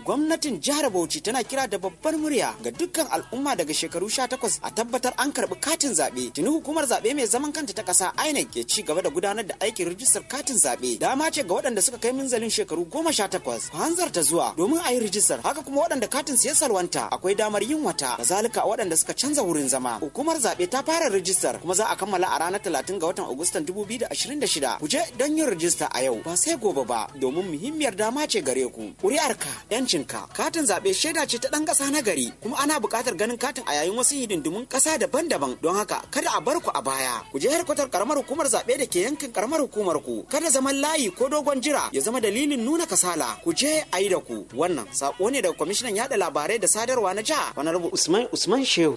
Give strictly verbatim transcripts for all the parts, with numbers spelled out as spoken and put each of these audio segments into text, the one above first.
gwamnatin jihar Bauchi tana kira da babbar murya ga dukkan al'umma daga shekaru sha takwas a tabbatar an karbi katin zabe. Tuni hukumar zabe mai zaman kanta ta kasa I N E C ke ci gaba da gudanar da aikin rijistar katin zabe. Dama ce ga waɗanda suka kai minzalin shekaru goma sha takwas hanzarta zuwa domin a yi rijistar. Haka kuma waɗanda katin su ya salwanta akwai damar yin wata. Kazalika waɗanda suka canza wurin zama. Hukumar zabe ta fara rijistar kuma za a kammala a ranar talatin ga watan Agustan dubu biyu da ashirin da shida. Ku je don yin rijista a yau ba sai gobe ba domin muhimmiyar dama ce gare ku. Ƙuri'arka, 'yancinka, katin zaɓe shaida ce ta ɗan ƙasa na gari kuma ana buƙatar ganin katin a yayin wasu hidindimun ƙasa daban-daban don haka kada a bar ku a baya. Ku je harkatar ƙaramar hukumar zaɓe da ke yankin ƙaramar hukumar ku. Kada zaman layi ko dogon jira ya zama dalilin nuna kasala. Ku je a yi da ku. Wannan saƙo ne daga kwamishinan yaɗa labarai da sadarwa na jiha Honorable Usman Usman Shehu.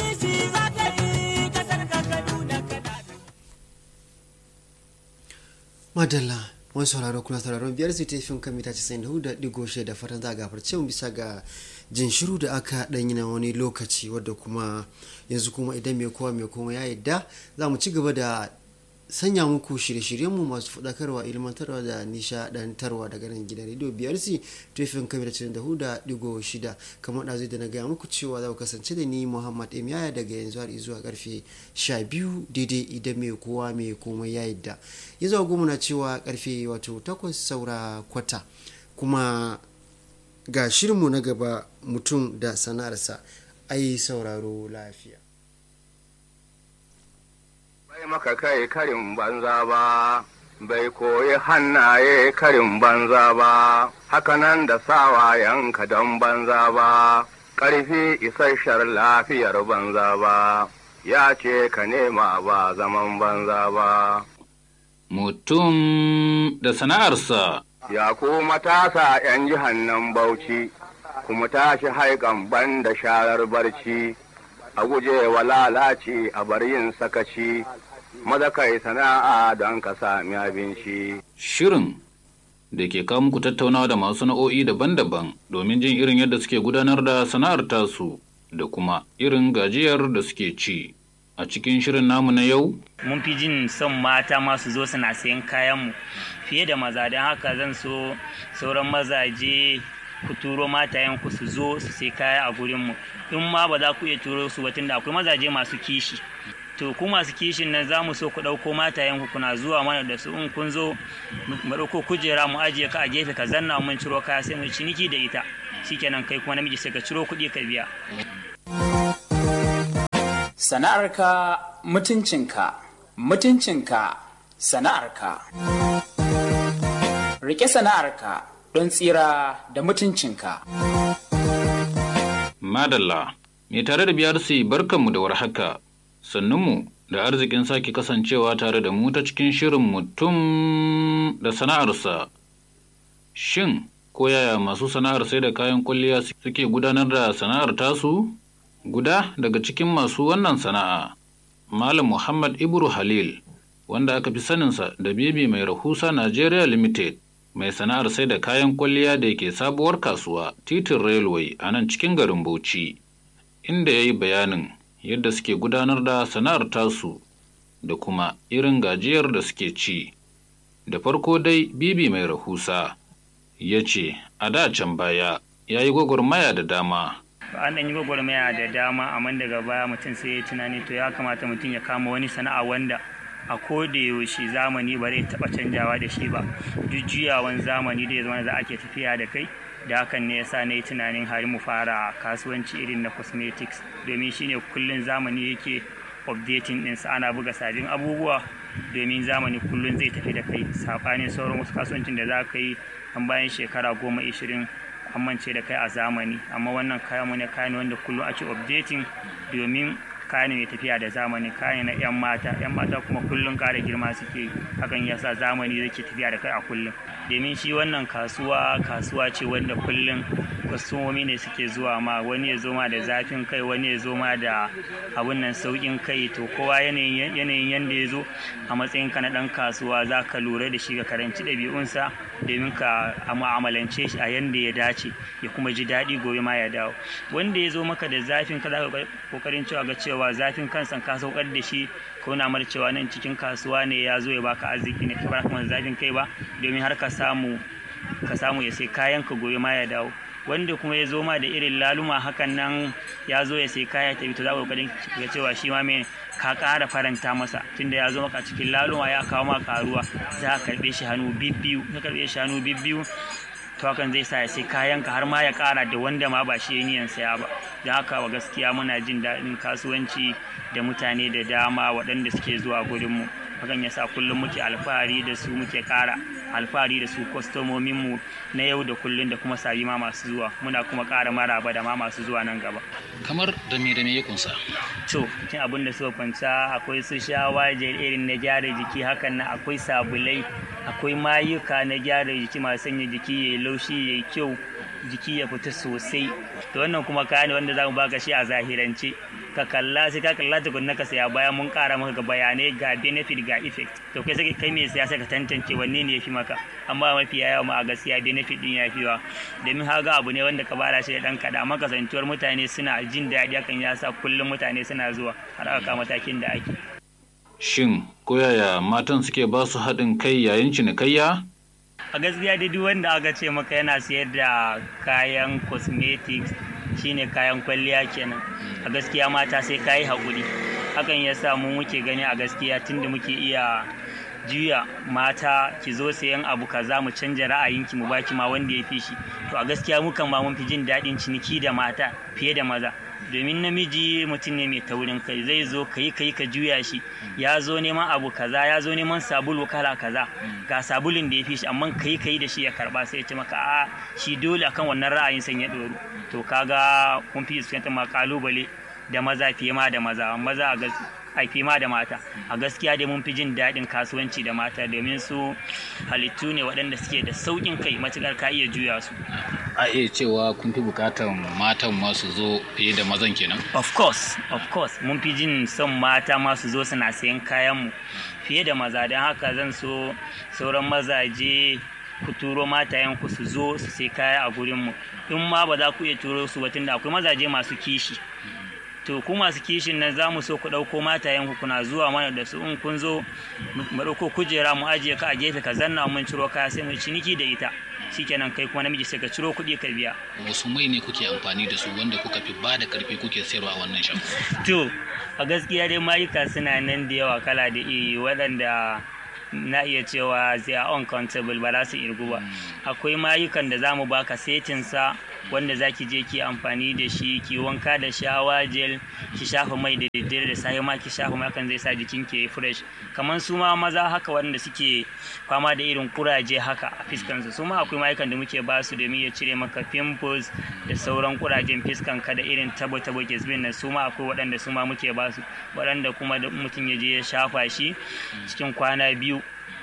Madalla, wani sauraro kuna sauraron biyar su ta fin kan mita casa'in da hudu da digo shida da fatan za a gafarce mu bisa ga jin shiru da aka ɗan yi na wani lokaci wadda kuma yanzu kuma idan mai kowa mai kuma ya yadda za mu ci gaba da sanya muku shirye-shiryenmu masu faɗakarwa ilmantarwa da nishaɗantarwa daga nan gidan rediyo biyar si tufin kamar casa'in da hudu da digo shida kamar ɗazu da na gaya muku cewa za ku kasance da ni Muhammad Emiyaya daga yanzu har zuwa karfe sha biyu daidai idan mai kowa mai komai ya yadda ya zuwa goma na cewa karfe wato takwas saura kwata kuma ga shirinmu na gaba mutum da sana'arsa ai sauraro lafiya. Bai maka kai karin banza ba, bai koyi hannaye karin banza ba, hakanan da sawayenka don banza ba, ƙarfi isasshar lafiyar banza ba, ya ce ka nema ba zaman banza ba. Mutum da sana'arsa. Ya ku matasa ‘yan jihannan Bauchi, kuma tashi haikan ban da sharar barci, a guje wa lalaci a bar yin sakaci, maza kai sana'a don ka sami abinci. Shirin da ke kawo muku tattaunawa da masu sana'o'i daban-daban domin jin irin yadda suke gudanar da sana'ar tasu da kuma irin gajiyar da suke ci. A cikin shirin namu na yau, mun fi jin son mata masu zo suna sayan kayanmu fiye da maza, don haka zan so sauran mazaje ku turo matayenku su zo su sai kaya a gurinmu. In ma ba za ku iya turo su ba tunda akwai mazaje masu kishi. To ku masu kishin nan za mu so ku ɗauko matayenku kuna zuwa mana da su, in kun zo mu ɗauko kujera mu ajiye ka a gefe ka zanna mun ciro kaya sai mu ciniki da ita. Shikenan kai kuma namiji sai ka ciro kuɗi ka biya. Sana'arka mutuncinka, mutuncinka sana'arka. Rike sana'arka don tsira da mutuncinka. Madalla, mai tare da biyar sai barkanmu da warhaka, sannunmu da arzikin sake kasancewa tare da mu ta cikin shirin mutum da sana'arsa. Shin, ko yaya masu sana'ar sai da kayan kwalliya suke gudanar da sana'ar tasu? Guda daga cikin masu wannan sana'a, Malam Muhammad Ibru Halil, wanda aka fi saninsa da Bibi Mai Rahusa Nigeria Limited, mai sana'ar sai da kayan kwalliya da yake sabuwar kasuwa titin railway a nan cikin garin Bauchi, inda ya yi bayanin yadda suke gudanar da sana'ar tasu da kuma irin gajiyar da suke ci. Da farko dai Bibi Mai Rahusa ya ce a da can baya ya yi gwagwarmaya da dama. An ɗan yi gwagwarmaya da dama, amma daga baya mutum sai ya tunani to ya kamata mutum ya kama wani sana'a wanda a koda yaushe zamani ba zai taɓa canjawa da shi ba. Duk juyawan zamani da ya zama da ake tafiya da kai, da hakan ne yasa na yi tunanin har mu fara kasuwanci irin na cosmetics, domin shine kullum zamani yake updating ɗinsa, ana buga sabbin abubuwa domin zamani kullum zai tafi da kai, saɓanin sauran wasu kasuwancin da za ka yi an bayan shekara goma ishirin amince da kai a zamani. Amma wannan kayan mu ne kayan wanda kullum ake updating domin kayan mai tafiya da zamani, kayan na yan mata yan mata kuma kullum ƙara girma suke, hakan yasa zamani yake tafiya da kai a kullum. Domin shi wannan kasuwa kasuwa ce wanda kullum kwastomomi ne suke zuwa ma, wani ya zo ma da zafin kai, wani ya zo ma da abun nan saukin kai, to kowa yanayin yanayin yanda ya zo a matsayin ka na dan kasuwa za ka lura da shi, ga karanci ɗabi'unsa domin ka mu'amalance shi a yanda ya dace, ya kuma ji daɗi gobe ma ya dawo. Wanda ya zo maka da zafin ka za ka kokarin cewa ga cewa zafin kansa ka saukar da shi, ko na mar cewa nan cikin kasuwa ne ya zo ya baka arziki ne, ka ba kuma zafin kai ba domin har ka samu ka samu ya sai kayan ka gobe ma ya dawo. wanda kuma ya zo ma da irin laluma hakan nan ya zo ya sai kaya ta to za ka kokarin ga cewa shi ma me ka ƙara faranta masa tunda ya zo maka cikin laluma ya kawo maka karuwa za ka karbe shi hannu bibbiyu ka karbe shi hannu bibbiyu to hakan zai sa ya sai kayanka har ma ya ƙara da wanda ma ba shi ya niyan saya ba. Da haka wa gaskiya muna jin daɗin kasuwanci da mutane da dama waɗanda suke zuwa gurinmu. Hakan ya sa kullum muke alfahari da su, muke ƙara alfahari da su kwastomominmu na yau da kullum da kuma sabi ma masu zuwa. Muna kuma ƙara maraba da ma masu zuwa nan gaba. Kamar da me da me ya kunsa? To, cikin abin da suka kwanta akwai su shawaje irin na gyara jiki, hakan nan akwai sabulai, akwai mayuka na gyara jiki masu sanya jiki yayi laushi yayi kyau, jiki ya fita sosai. To wannan kuma kaya ne wanda za mu baka shi a zahirance. Ka kalla sai ka kalla tukunna ka saya, bayan mun ƙara maka ga bayanai ga benefit ga effect. To kai sai kai me saya sai ka tantance wanne ne yafi maka. Amma mafi yawa ma a gaskiya benefit din yafi wa. Domin haga abu ne wanda ka bada shi da dan kada, amma kasantuwar mutane suna jin daɗi hakan ya sa kullum mutane suna zuwa har aka matakin da ake. Shin koyaya matan suke ba su haɗin kai yayin cinikayya? A gaskiya dai duk wanda aka ce maka yana sayar da kayan cosmetics shine kayan kwalliya kenan, a gaskiya mata sai kayi haƙuri. Hakan ya sa mu muke gani a gaskiya tunda muke iya juya mata ki zo sayan abu kaza mu canja ra'ayinki mu baki ma wanda ya fi shi. To a gaskiya mu kan ma mun fi jin daɗin ciniki da mata fiye da maza. Domin namiji mutum ne mai taurin kai, zai zo kai kai ka juya shi, ya zo neman abu kaza, ya zo neman sabulu kala kaza, ga sabulun da ya fi shi, amma kai kai da shi ya karba sai ya ce maka a shi dole akan wannan ra'ayin san ya doru. To kaga kun fi fuskantar ma kalubale da maza fiye ma da maza maza a gaskiya haifi ma da mata. A gaskiya dai mun fi jin daɗin kasuwanci da mata domin su halittu ne waɗanda suke da sauƙin kai matuƙar ka iya juya su. A iya cewa kun fi buƙatar matan masu zo fiye da mazan kenan? Of course, of course mun fi jin son mata masu zo suna sayan kayanmu fiye da maza. Don haka zan so sauran mazaje ku turo matayenku su zo su sai kaya a gurinmu. In ma ba za ku iya turo su ba tunda akwai mazaje masu kishi. To ku masu kishin nan za mu so ku ɗauko matayenku kuna zuwa mana da su, in kun zo mu ɗauko kujera mu ajiye ka a gefe ka zanna mun ciro kaya sai mu ciniki da ita. Shikenan kai kuma namiji sai ka ciro kuɗi ka biya. Wasu mai ne kuke amfani da su wanda kuka fi ba da ƙarfi kuke sayarwa a wannan shago? To a gaskiya dai mayuka suna nan da yawa kala da iri waɗanda na iya cewa they are uncountable ba za su irgu ba. Akwai mayukan da za mu baka setinsa wanda za ki je ki amfani da shi, ki wanka da shawa gel, ki shafa mai da daddare da safe ma ki shafa mai, kan zai sa jikin ki fresh. Kamar su ma maza haka wanda suke fama da irin kuraje haka a fiskansu, su ma akwai mayukan da muke ba su domin ya cire maka pimples da sauran kurajen fiskan ka da irin tabo tabo kesbin nan, su ma akwai waɗanda su ma muke ba su, waɗanda kuma da mutum ya je ya shafa shi cikin kwana biyu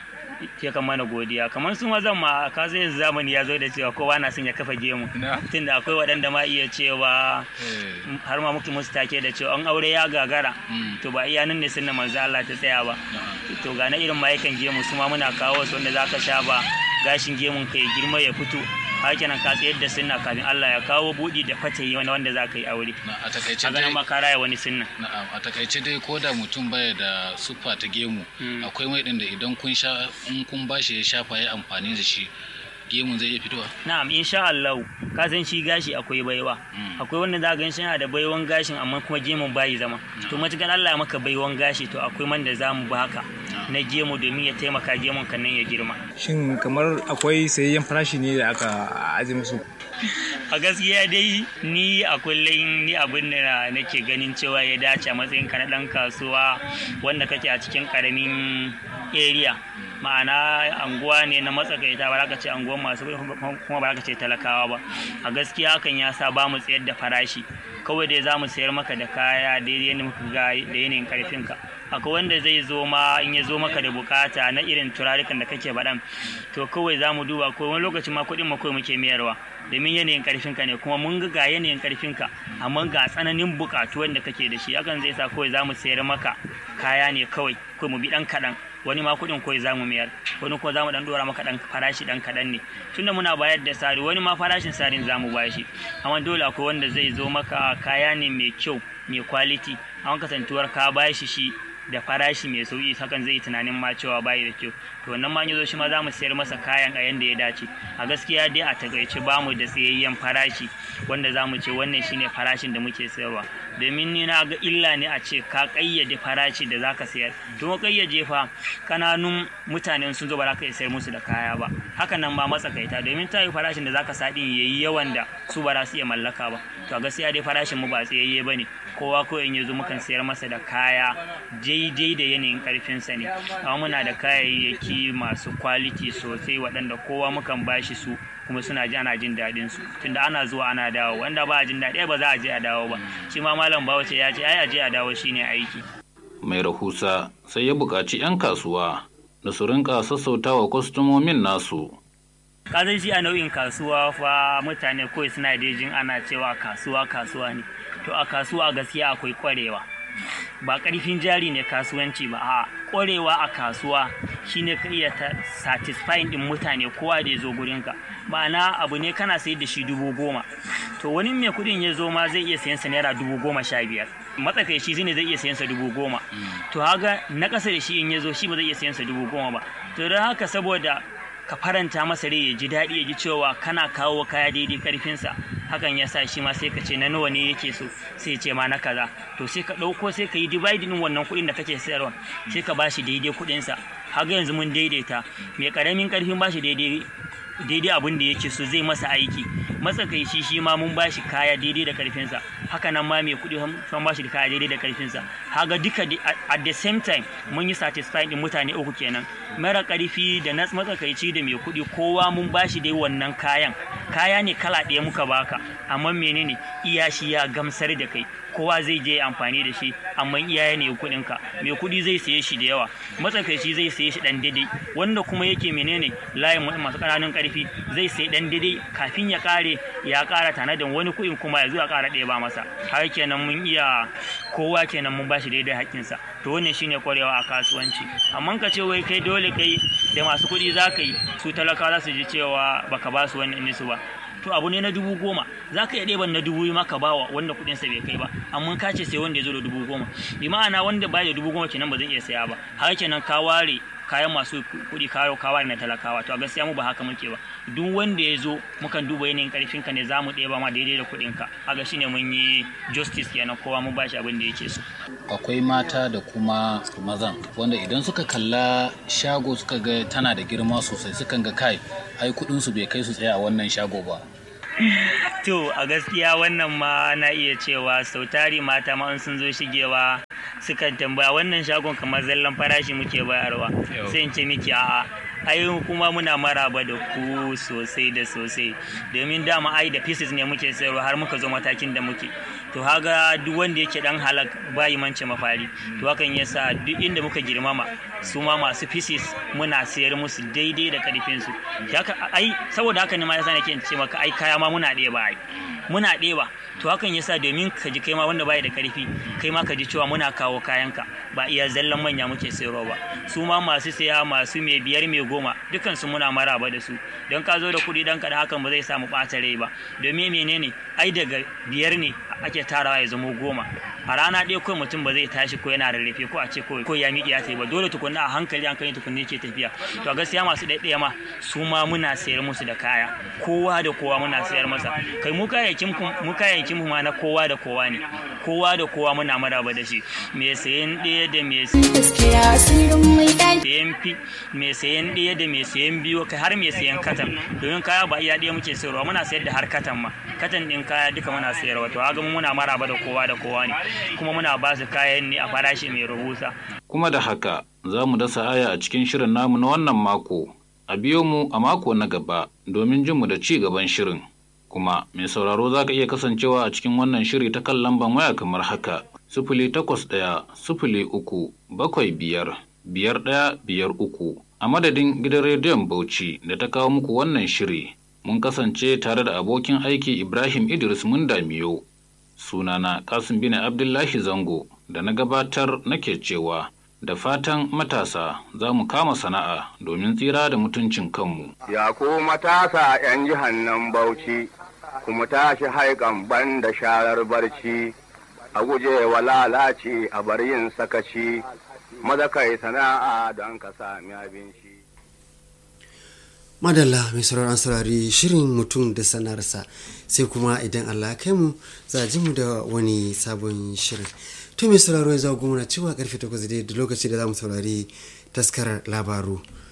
ke kan mana godiya. Kamar su mazan ma ka zai zamani ya zo da cewa kowa na son ya kafa gemu, tunda akwai waɗanda ma iya cewa har ma muke musu take da cewa an aure ya gagara to ba iya nan ne sunna manzo Allah ta tsaya ba. To ga na irin mayukan gemu su ma muna kawo su wanda zaka sha ba gashin gemun ka ya girma ya fito, haka nan ka tsayar da sunna kafin Allah ya kawo budi da fatayi wani wanda za ka yi aure. A takaice dai ma ka raya wani sunna. Na'am, a takaice dai ko da mutum baya da suffa ta gemu, akwai mai din da idan kun sha in kun bashi ya shafa ya amfani da shi gemun zai iya fitowa? Na'am, insha Allah. Ka san shi gashi akwai baiwa. Akwai wanda za ga shi yana da baiwan gashin amma kuma gemun bayi zama. To matukan Allah ya maka baiwan gashi to akwai man da zamu baka na gemu domin ya taimaka gemun kan nan ya girma. Shin kamar akwai sayayyen farashi ne da aka aje musu? A gaskiya dai ni a kullum ni abin da nake ganin cewa ya dace a matsayin ka na dan kasuwa wanda kake a cikin karamin area, ma'ana anguwa ne na matsakaita, ba za ka ce anguwan masu kuma ba za ka ce talakawa ba. A gaskiya hakan ya sa ba mu tsayar da farashi, kawai dai za mu sayar maka da kaya daidai yadda muka ga da yanayin karfinka. Akwai wanda zai zo ma in ya zo maka da bukata na irin turarukan da kake baɗan, to kawai za mu duba ko wani lokacin ma kuɗin ma kawai muke mayarwa domin yanayin karfinka ne, kuma mun ga yanayin karfinka amma ga tsananin bukatu wanda kake da shi, hakan zai sa kawai za mu sayar maka kaya ne kawai ko mu bi ɗan kaɗan, wani ma kuɗin kawai za mu mayar, wani ko za mu ɗan ɗora maka ɗan farashi ɗan kaɗan ne, tunda muna bayar da sari, wani ma farashin sarin za mu bashi. Amma dole akwai wanda zai zo maka kaya ne mai kyau mai quality, amma kasantuwar ka bashi shi da farashi mai sauki hakan zai tunanin ma cewa bai da kyau to wannan ma yazo shi ma za mu sayar masa kayan a yanda ya dace a gaskiya dai a takaice ba mu da tsayayyen farashi wanda za mu ce wannan shine farashin da muke sayarwa domin ni na ga illa ne a ce ka kayyade farashi da zaka sayar to mu kayyade fa kananun mutanen sun zo ba za ka sayar musu da kaya ba haka nan ba matsakaita domin ta yi farashin da zaka sa din yayi yawan da su ba za su iya mallaka ba to a gaskiya dai farashin mu ba tsayayye bane kowa ko in yazo mukan sayar masa da kaya daidai da yanayin karfinsa ne amma muna da kayayyaki masu quality sosai waɗanda kowa mukan bashi su kuma suna ji ana jin daɗin su tunda ana zuwa ana dawo wanda ba a jin daɗi ba za a je a dawo ba shi ma malam Bawace ya ce ai a je a dawo shine aiki mai rahusa sai ya buƙaci 'yan kasuwa da su rinka sassautawa kwastomomin nasu kazan shi a nau'in kasuwa fa mutane kawai suna da jin ana cewa kasuwa kasuwa ne to a kasuwa gaskiya akwai kwarewa ba ƙarfin jari ne kasuwanci ba a ƙwarewa a kasuwa shine ka iya ta satisfying din mutane kowa da ya zo gurinka ma'ana abu ne kana sayar da shi dubu goma to wani mai kuɗin ya zo ma zai iya sayan sa naira dubu goma sha biyar matsakaici shine zai iya sayan sa dubu goma to haka na ƙasa da shi in ya zo shi ba zai iya sayan sa dubu goma ba to don haka saboda ka faranta masa rai ya ji daɗi ya ji cewa kana kawo kaya daidai karfinsa hakan ya sa shi ma sai ka ce na nawa ne yake so sai ce ma na kaza to sai ka ɗauko sai ka yi dividing wannan kuɗin da kake sayarwa sai ka bashi daidai kuɗinsa haka yanzu mun daidaita mai ƙaramin ƙarfin bashi daidai daidai abin da yake so zai masa aiki matsakaici shi ma mun bashi kaya daidai da karfinsa haka nan ma mai kuɗi mun bashi da kaya daidai da karfinsa haka duka at the same time mun yi satisfied din mutane uku kenan mara karfi da na matsakaici da mai kuɗi kowa mun bashi dai wannan kayan kaya ne kala ɗaya muka baka amma menene iya shi ya gamsar da kai kowa zai je amfani da shi amma iyaye ne kuɗin ka mai kuɗi zai saye shi da yawa matsakaici zai saye shi dan daidai wanda kuma yake menene layin masu ƙananan ƙarfi zai sayi dan daidai kafin ya ƙare ya ƙara tanadin wani kuɗin kuma ya zo ya ƙara ɗaya ba masa har kenan mun iya kowa kenan mun bashi daidai haƙƙinsa to wannan shine ƙwarewa a kasuwanci amma ka ce wai kai dole kai da masu kuɗi za ka yi su talakawa za su ji cewa baka ba su wannan nisu ba to abu ne na dubu goma za ka iya ɗeban na dubu ma ka bawa wanda kuɗinsa bai kai ba amma ka ce sai wanda ya zo da dubu goma bi ma'ana wanda ba da dubu goma kenan ba zai iya saya ba har kenan ka ware kayan masu kuɗi kayo kawa na talakawa to a gaskiya mu ba haka muke ba duk wanda ya zo mukan duba yanayin karfin ka ne za mu ɗeba ma daidai da kuɗin ka aga shine mun yi justice kenan kowa mun bashi abin da yake so akwai mata da kuma mazan wanda idan suka kalla shago suka ga tana da girma sosai sukan ga kai ai kuɗin su bai kai su tsaya a wannan shago ba to a gaskiya wannan ma na iya cewa sautari mata ma sun zo shigewa sukan tambaya wannan shagon kamar zallan farashi muke bayarwa sai in ce miki a'a ai kuma muna maraba da ku sosai da sosai domin dama ai da pieces ne muke sayarwa har muka zo matakin da muke to haga duk wanda yake dan halak bayi mance mafari to hakan yasa duk inda muka girmama su ma masu pieces muna sayar musu daidai da karfin su haka ai saboda haka ne ma yasa nake ce maka ai kaya ma muna ɗeba ai muna ɗeba to hakan yasa domin ka ji kai ma wanda bai da karfi kai ma ka ji cewa muna kawo kayanka ba iya zallan manya muke sayarwa ba su ma masu saya masu mai biyar mai goma dukan su muna maraba da su don ka zo da kuɗi dan ka da hakan ba zai samu ɓata rai ba domin menene ai daga biyar ne ake tarawa ya zama goma a rana ɗaya kawai mutum ba zai tashi ko yana rarrafe ko a ce ko ya miƙe ya tafi ba dole tukunna a hankali hankali tukunna yake tafiya to a gaskiya masu ɗaiɗaya ma su ma muna sayar musu da kaya kowa da kowa muna sayar masa kai mu kayayyakin mu kayayyakin mu ma na kowa da kowa ne kowa da kowa muna maraba da shi me sayan ɗaya da me sayan fi me sayan ɗaya da me sayan biyu kai har me sayan katan domin kaya ba iya ɗaya muke sayarwa muna sayar da har katan ma katan ɗin kaya duka muna sayarwa to haka muna maraba da kowa da kowa ne kuma muna ba su kayan ne a farashi mai rahusa. Kuma da haka za mu dasa aya a cikin shirin namu na wannan mako. A biyo mu a mako na gaba domin jin mu da ci gaban shirin. Kuma mai sauraro za ka iya kasancewa a cikin wannan shiri ta kan lamban waya kamar haka. Sufuli takwas ɗaya, sufuli uku, bakwai biyar, biyar ɗaya biyar uku. A madadin gidan rediyon Bauchi da ta kawo muku wannan shiri, mun kasance tare da abokin aiki Ibrahim Idris Mundamiyo. Sunana Kasim bin Abdullahi Zango da na gabatar nake cewa da fatan matasa za mu kama sana'a domin tsira da mutuncin kanmu. Ya ku matasa 'yan jihar nan Bauchi, kuma tashi haikan ban da sharar barci, a guje wa lalaci a bar yin sakaci, maza kai sana'a don ka sami abinci. Madalla mai sauraron saurari shirin mutum da sanarsa sai kuma idan Allah kai mu za ji mu da wani sabon shirin. To mai sauraro ya zago muna cewa karfe takwas da lokaci da za mu saurari taskarar labaru.